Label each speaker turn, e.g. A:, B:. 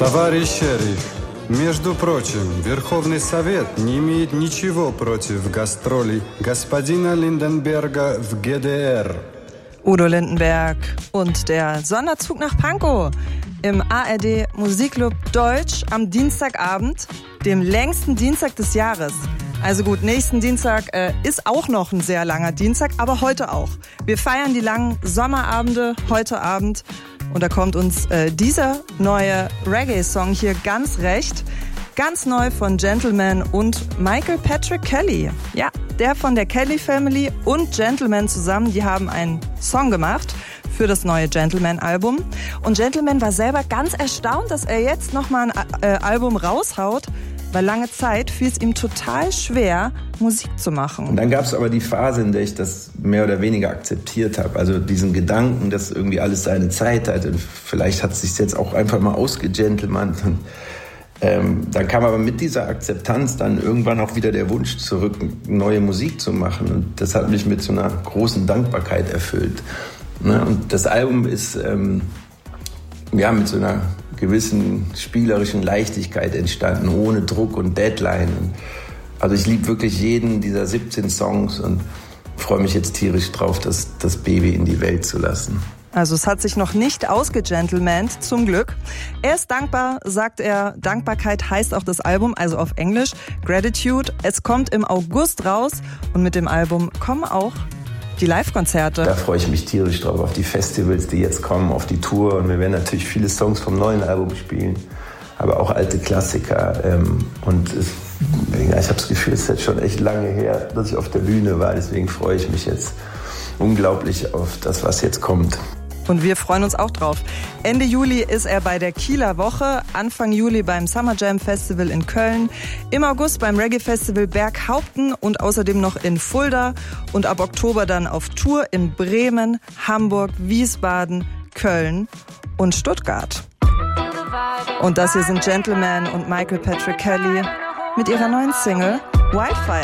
A: Товарищ шериф, между прочим, Верховный Совет не имеет ничего против гастролей господина Lindenberger в GDR.
B: Udo Lindenberg und der Sonderzug nach Pankow im ARD Musikclub Deutsch am Dienstagabend, dem längsten Dienstag des Jahres. Also gut, nächsten Dienstag ist auch noch ein sehr langer Dienstag, aber heute auch. Wir feiern die langen Sommerabende heute Abend und da kommt uns dieser neue Reggae-Song hier ganz recht. Ganz neu von Gentleman und Michael Patrick Kelly. Ja, der von der Kelly Family und Gentleman zusammen, die haben einen Song gemacht für das neue Gentleman-Album. Und Gentleman war selber ganz erstaunt, dass er jetzt nochmal ein Album raushaut, weil lange Zeit fiel es ihm total schwer, Musik zu machen.
C: Und dann gab es aber die Phase, in der ich das mehr oder weniger akzeptiert habe. Also diesen Gedanken, dass irgendwie alles seine Zeit hat. Und vielleicht hat es sich jetzt auch einfach mal ausgegentlemant. Dann kam aber mit dieser Akzeptanz dann irgendwann auch wieder der Wunsch zurück, neue Musik zu machen. Und das hat mich mit so einer großen Dankbarkeit erfüllt. Und das Album ist mit so einer gewissen spielerischen Leichtigkeit entstanden, ohne Druck und Deadline. Also ich liebe wirklich jeden dieser 17 Songs und freue mich jetzt tierisch drauf, das Baby in die Welt zu lassen.
B: Also es hat sich noch nicht ausgegentlemant, zum Glück. Er ist dankbar, sagt er. Dankbarkeit heißt auch das Album, also auf Englisch Gratitude. Es kommt im August raus und mit dem Album kommen auch die Live-Konzerte.
C: Da freue ich mich tierisch drauf, auf die Festivals, die jetzt kommen, auf die Tour. Und wir werden natürlich viele Songs vom neuen Album spielen, aber auch alte Klassiker. Ich habe das Gefühl, es ist jetzt schon echt lange her, dass ich auf der Bühne war. Deswegen freue ich mich jetzt unglaublich auf das, was jetzt kommt.
B: Und wir freuen uns auch drauf. Ende Juli ist er bei der Kieler Woche, Anfang Juli beim Summer Jam Festival in Köln, im August beim Reggae Festival Berghaupten und außerdem noch in Fulda und ab Oktober dann auf Tour in Bremen, Hamburg, Wiesbaden, Köln und Stuttgart. Und das hier sind Gentleman und Michael Patrick Kelly mit ihrer neuen Single Wildfire.